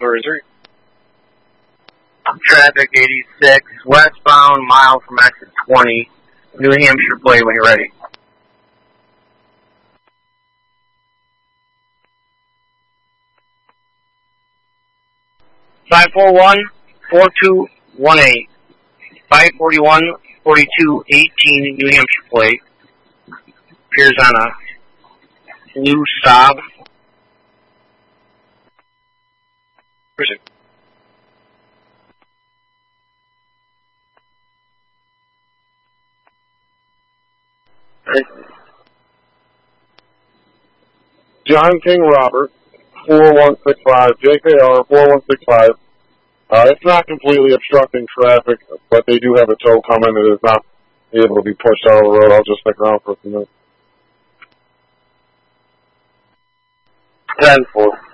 Cruiser. Traffic 86, westbound, mile from exit 20, New Hampshire plate when you're ready. Five 4218. 541-4218 New Hampshire plate. Appears on a blue Saab. Cruiser. John King Robert, 4165, JKR 4165. It's not completely obstructing traffic, but they do have a tow coming. It is not able to be pushed out of the road. I'll just stick around for a few minutes. 10-4.